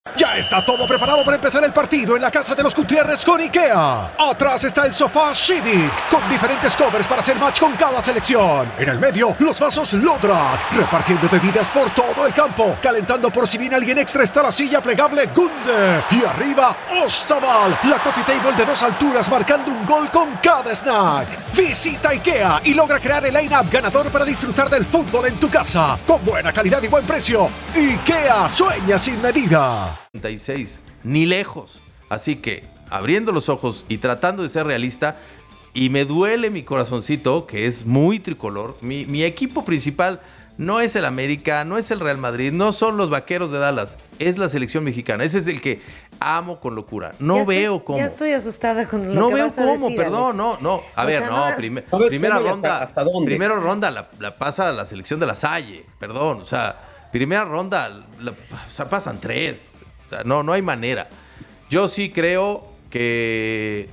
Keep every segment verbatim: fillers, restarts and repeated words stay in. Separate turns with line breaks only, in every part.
Ya está todo preparado para empezar el partido en la casa de los Gutiérrez con IKEA. Atrás está el sofá Civic, con diferentes covers para hacer match con cada selección. En el medio, los vasos Lodrat, repartiendo bebidas por todo el campo. Calentando por si viene alguien extra está la silla plegable Gunde. Y arriba, Ostaval, la coffee table de dos alturas marcando un gol con cada snack. Visita IKEA y logra crear el line-up ganador para disfrutar del fútbol en tu casa. Con buena calidad y buen precio. IKEA sueña sin medida.
treinta y seis, ni lejos. Así que, abriendo los ojos y tratando de ser realista, y me duele mi corazoncito, que es muy tricolor, mi, mi equipo principal no es el América, no es el Real Madrid, no son los Vaqueros de Dallas, es la selección mexicana. Ese es el que amo con locura. No
ya
veo
estoy,
cómo.
Ya estoy asustada con lo
no
que
veo
vas a
cómo,
decir,
perdón,
Alex.
no, no. A
O
ver,
sea,
no,
no-
prim-
¿Sabes
primera
cómo y
ronda.
hasta- hasta dónde?
Primera ronda la, la pasa la selección de la Salle, perdón, o sea, primera ronda, la- o sea, pasan tres. O sea, no, no hay manera. Yo sí creo que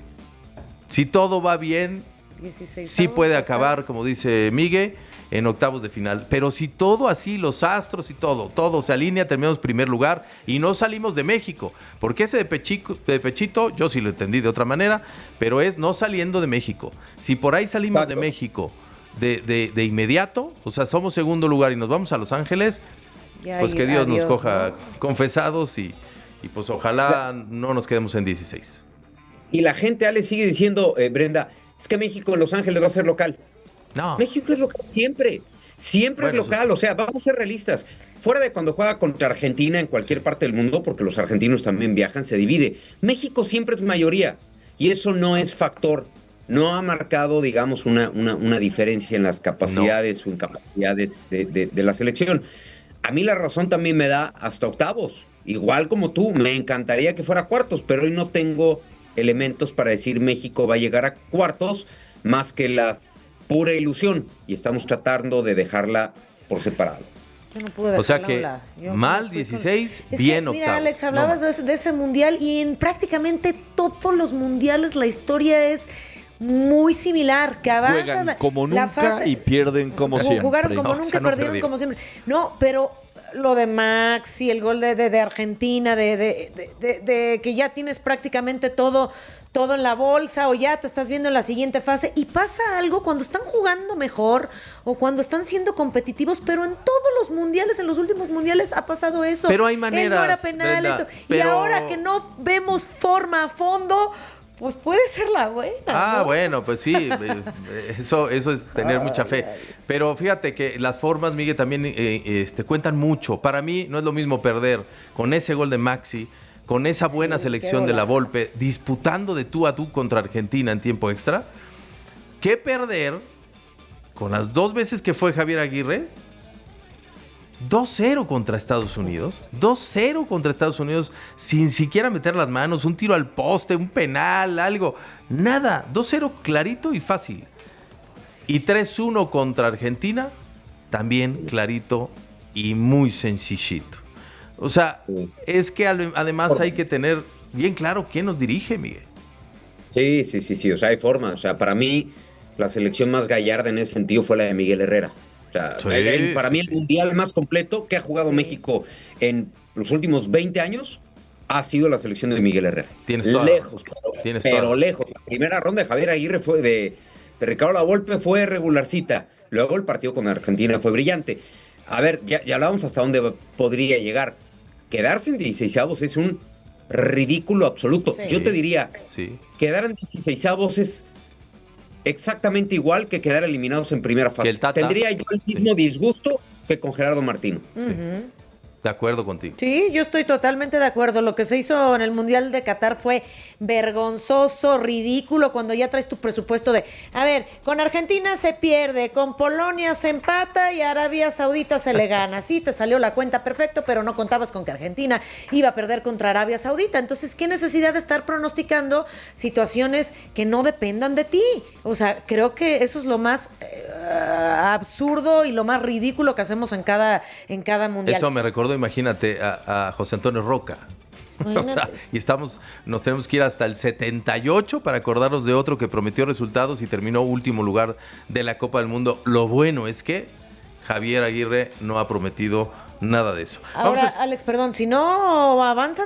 si todo va bien,
dieciséis
sí puede
octavos.
acabar, como dice Miguel, en octavos de final. Pero si todo así, los astros y todo, todo se alinea, terminamos primer lugar y no salimos de México. Porque ese de, Pechico, de Pechito, yo sí lo entendí de otra manera, pero es no saliendo de México. Si por ahí salimos
Exacto.
de México de, de, de inmediato, o sea, somos segundo lugar y nos vamos a Los Ángeles,
Ya,
pues
y
que Dios nos
adiós,
coja
¿no?
confesados y, y pues ojalá no nos quedemos en dieciséis.
Y la gente, Ale, sigue diciendo, eh, Brenda, es que México en Los Ángeles va a ser local.
No.
México es local siempre. Siempre
Bueno,
es local. O sea, vamos a ser realistas. Fuera de cuando juega contra Argentina en cualquier parte del mundo, porque los argentinos también viajan, se divide. México siempre es mayoría. Y eso no es factor. No ha marcado, digamos, una, una, una diferencia en las capacidades o incapacidades de, de, de la selección. A mí la razón también me da hasta octavos. Igual como tú, me encantaría que fuera cuartos, pero hoy no tengo elementos para decir México va a llegar a cuartos más que la pura ilusión. Y estamos tratando de dejarla por separado.
Yo no pude
O sea
dejarla a
que
un lado. Yo
mal
me fui
dieciséis,
Es
bien
que, mira,
octavos.
Alex,
No
hablabas
más.
de, ese, de ese mundial y en prácticamente todos los mundiales la historia es muy similar, que avanzan
Juegan
la-
como
la
nunca
fase-
y pierden como
Ju-
siempre.
Jugaron como
No,
nunca
o sea,
y
no
perdieron
perdieron.
como siempre. No, pero lo de Maxi, el gol de, de, de Argentina, de, de, de, de- de que ya tienes prácticamente todo, todo en la bolsa o ya te estás viendo en la siguiente fase y pasa algo cuando están jugando mejor o cuando están siendo competitivos, pero en todos los mundiales, en los últimos mundiales ha pasado eso.
Pero hay
Eh, no
maneras,
era penal,
Brenda,
esto. Y
pero-
ahora que no vemos forma a fondo, pues puede ser la buena.
Ah,
¿no?
bueno, pues sí, eh, eso, eso es tener mucha fe. Pero fíjate que las formas, Miguel, también eh, este, cuentan mucho. Para mí no es lo mismo perder con ese gol de Maxi, con esa buena
Sí,
selección
qué
de la
golazo.
Volpe, disputando de tú a tú contra Argentina en tiempo extra, que perder con las dos veces que fue Javier Aguirre, dos cero contra Estados Unidos, dos cero contra Estados Unidos, sin siquiera meter las manos, un tiro al poste, un penal, algo, nada, dos cero clarito y fácil. Y tres uno contra Argentina, también clarito y muy sencillito. O sea,
Sí.
es que al- además hay que tener bien claro quién nos dirige, Miguel.
Sí, sí, sí, sí. O sea, hay forma. O sea, para mí, la selección más gallarda en ese sentido fue la de Miguel Herrera. O sea,
Sí,
el- el- para mí el
sí.
mundial más completo que ha jugado
Sí.
México en los últimos veinte años ha sido la selección de Miguel Herrera.
Tienes toda la
lejos,
razón.
pero,
Tienes toda
pero
la
lejos. La primera ronda de Javier Aguirre fue de, de Ricardo Lavolpe fue regularcita. Luego el partido con Argentina fue brillante. A ver, ya, ya hablábamos hasta dónde va- podría llegar. Quedarse en dieciseisavos es un ridículo absoluto.
Sí.
Yo te diría,
Sí.
quedar en dieciseisavos es exactamente igual que quedar eliminados en primera fase.
Que el Tata.
Tendría yo el mismo
Sí.
disgusto que con Gerardo Martino.
Ujú.
De acuerdo contigo.
Sí, yo estoy totalmente de acuerdo. Lo que se hizo en el Mundial de Qatar fue vergonzoso, ridículo, cuando ya traes tu presupuesto de, a ver, con Argentina se pierde, con Polonia se empata y Arabia Saudita se le gana. Sí, te salió la cuenta perfecto, pero no contabas con que Argentina iba a perder contra Arabia Saudita. Entonces, ¿qué necesidad de estar pronosticando situaciones que no dependan de ti? O sea, creo que eso es lo más eh, absurdo y lo más ridículo que hacemos en cada, en cada Mundial.
Eso me recordó, imagínate, a, a José Antonio Roca. O sea,
Imagínate.
y estamos, nos tenemos que ir hasta el setenta y ocho para acordarnos de otro que prometió resultados y terminó último lugar de la Copa del Mundo. Lo bueno es que Javier Aguirre no ha prometido nada de eso.
Ahora,
Vamos a...
Alex, perdón, si no avanzan